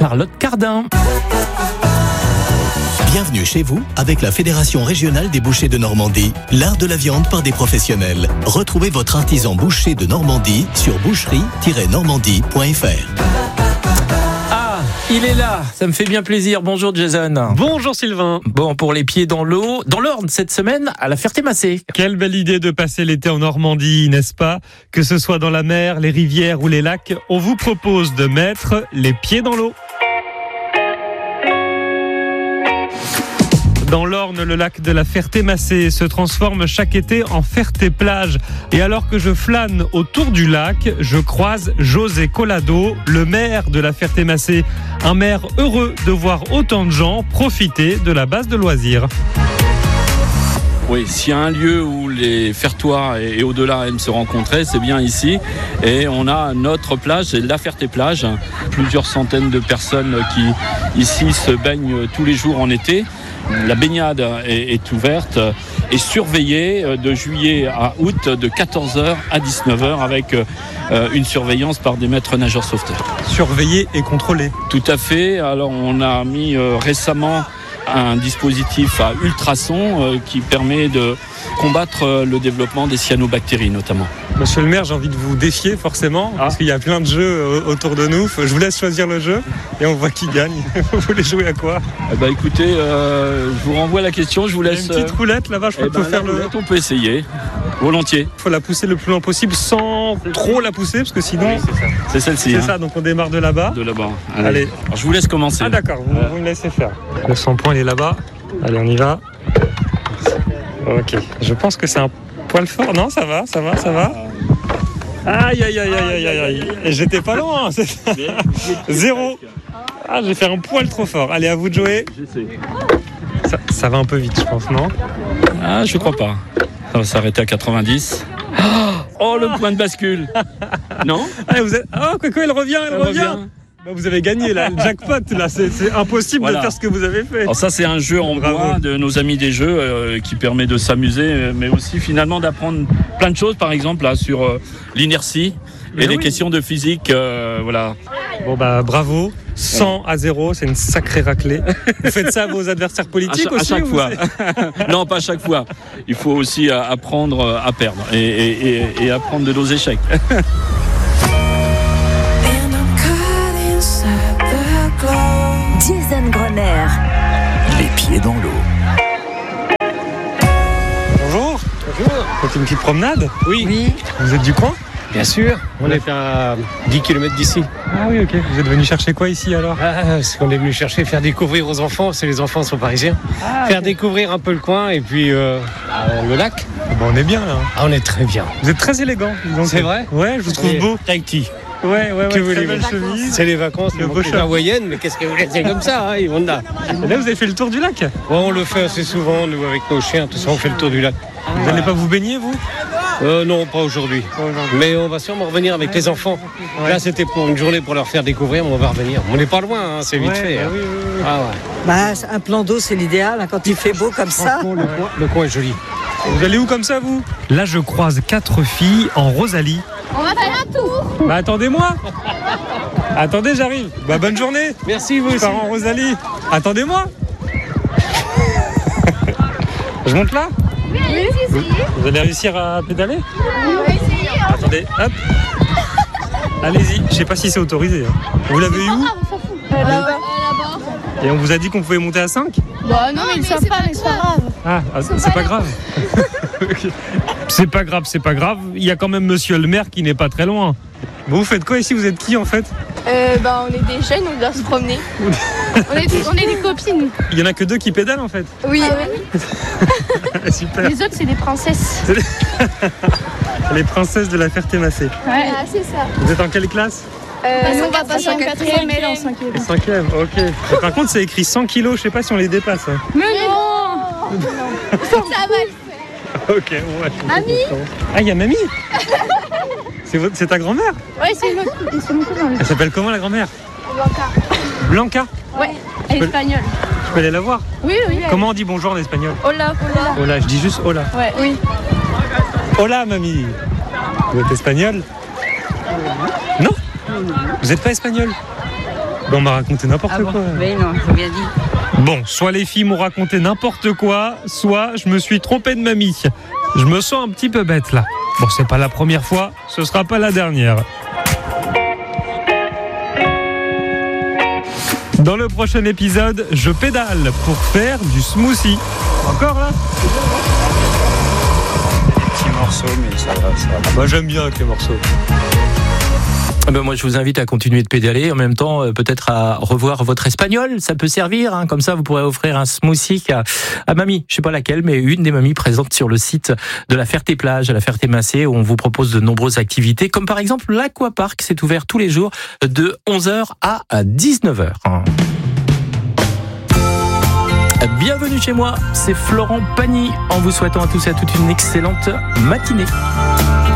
Charlotte Cardin. Bienvenue chez vous avec la Fédération régionale des bouchers de Normandie, l'art de la viande par des professionnels. Retrouvez votre artisan boucher de Normandie sur boucherie-normandie.fr. Il est là, ça me fait bien plaisir. Bonjour Jason. Bonjour Sylvain. Bon, pour les pieds dans l'eau, dans l'Orne cette semaine à la Ferté-Massé. Quelle belle idée de passer l'été en Normandie, n'est-ce pas ? Que ce soit dans la mer, les rivières ou les lacs, on vous propose de mettre les pieds dans l'eau. Dans l'Orne, le lac de la Ferté-Massé se transforme chaque été en Ferté-Plage. Et alors que je flâne autour du lac, je croise José Collado, le maire de la Ferté-Massé. Un maire heureux de voir autant de gens profiter de la base de loisirs. Oui, s'il y a un lieu où les Fertois et au-delà aiment se rencontrer, c'est bien ici. Et on a notre plage, c'est la Ferté-Plage. Plusieurs centaines de personnes qui ici se baignent tous les jours en été. La baignade est ouverte et surveillée de juillet à août de 14h à 19h avec une surveillance par des maîtres nageurs sauveteurs. Surveillée et contrôlée. Tout à fait. Alors on a mis récemment un dispositif à ultrasons qui permet de combattre le développppement des cyanobactéries notamment. Monsieur le maire, j'ai envie de vous défier forcément, parce qu'il y a plein de jeux autour de nous. Je vous laisse choisir le jeu et on voit qui gagne. Vous voulez jouer à quoi ? Écoutez, je vous renvoie la question, je vous laisse... Il y a une petite roulette là-bas, je crois qu'on peut faire le... On peut essayer, volontiers. Il faut la pousser le plus loin possible sans trop la pousser, parce que sinon... Oui, c'est ça. C'est celle-ci. C'est ça, donc on démarre de là-bas. De là-bas. Allez. Alors, je vous laisse commencer. Ah d'accord, vous me laissez faire. Le 100 points, il est là-bas. Allez, on y va. Ok, je pense que c'est un poil fort. Non, ça va. Aïe. Et j'étais pas loin. Zéro. Ah, j'ai fait un poil trop fort. Allez, à vous de jouer. Ça va un peu vite, je pense, non ? Ah, je crois pas. Ça va s'arrêter à 90. Oh, le point de bascule. Non ? Coco, elle revient. Vous avez gagné là, le jackpot là, c'est impossible de faire ce que vous avez fait. Alors ça c'est un jeu en bois de nos amis des jeux qui permet de s'amuser, mais aussi finalement d'apprendre plein de choses, par exemple là sur l'inertie et les questions de physique, voilà. Bon bravo, 100 à 0, c'est une sacrée raclée. Vous faites ça à vos adversaires politiques aussi ? À chaque fois. Non, pas à chaque fois. Il faut aussi apprendre à perdre et apprendre de nos échecs. Jason Grenier. Les pieds dans l'eau. Bonjour. Faites une petite promenade ? Oui. Vous êtes du coin ? Bien sûr. On est à 10 km d'ici. Ah oui, ok. Vous êtes venu chercher quoi ici alors ? Ce qu'on est venu chercher, faire découvrir aux enfants, parce que les enfants sont parisiens. Faire découvrir un peu le coin et puis le lac. On est bien là. On est très bien. Vous êtes très élégant. C'est vrai ? Ouais, je vous trouve beau. Tahiti. Ouais, que vous très belle chemise. C'est les vacances, le beau chat hawaïennes, mais qu'est-ce que vous c'est comme ça, Et là, vous avez fait le tour du lac ? On le fait assez souvent, nous, avec nos chiens, tout ça, on fait le tour du lac. Vous n'allez pas vous baigner, vous ? Non, pas aujourd'hui. Mais on va sûrement revenir avec les enfants. Ouais. Là, c'était pour une journée pour leur faire découvrir, mais on va revenir. On n'est pas loin, c'est vite fait. Oui. Un plan d'eau, c'est l'idéal quand il fait beau comme ça. Le coin est joli. Vous allez où comme ça, vous ? Là, je croise 4 filles en Rosalie. On va faire un tour. Attendez-moi. Attendez, j'arrive. Bonne journée. Merci, vous aussi. Je pars en Rosalie. Attendez-moi. Je monte là ? Oui, allez-y. Vous allez réussir à pédaler ? On va essayer. Attendez, hop. Allez-y. Je sais pas si c'est autorisé. Vous l'avez eu où ? On s'en fout. Là-bas. Et on vous a dit qu'on pouvait monter à 5 ? Bah non, mais ils savent pas, mais c'est pas grave. C'est pas grave. C'est pas grave. Il y a quand même monsieur le maire qui n'est pas très loin. Bon, vous faites quoi ici ? Vous êtes qui en fait ? On est des jeunes, on doit se promener. on est des copines. Il y en a que 2 qui pédalent en fait. Oui. Super. Les autres, c'est des princesses. Les princesses de la Ferté-Massé. Ouais, c'est ça. Vous êtes en quelle classe ? Nous, on va passer en 4e et elle en 5e. Et 5e, ok. Et par contre, c'est écrit 100 kilos, je sais pas si on les dépasse. Mais non. Ça va le faire. Ok, ouais. Mamie ? Ah, il y a mamie. C'est ta grand-mère ? Ouais, c'est mon cousin. Elle s'appelle comment la grand-mère ? Blanca ? Ouais, elle est espagnole. Je peux aller la voir ? Oui. Comment on dit bonjour en espagnol ? Hola. Hola, je dis juste hola. Ouais, oui. Hola, mamie. Vous êtes espagnole ? Non ? Vous n'êtes pas espagnol ? On m'a raconté n'importe quoi. Oui, non, j'ai bien dit. Bon, soit les filles m'ont raconté n'importe quoi, soit je me suis trompé de mamie. Je me sens un petit peu bête là. Bon, c'est pas la première fois, ce sera pas la dernière. Dans le prochain épisode, je pédale pour faire du smoothie. Encore là ? Des petits morceaux, mais ça va. Moi j'aime bien avec les morceaux. Moi, je vous invite à continuer de pédaler. En même temps, peut-être à revoir votre espagnol. Ça peut servir. Comme ça, vous pourrez offrir un smoothie à mamie. Je sais pas laquelle, mais une des mamies présentes sur le site de la Ferté-Plage, à la Ferté-Massé, où on vous propose de nombreuses activités, comme par exemple l'aquapark. C'est ouvert tous les jours de 11h à 19h. Bienvenue chez moi. C'est Florent Pagny, en vous souhaitant à tous et à toutes une excellente matinée.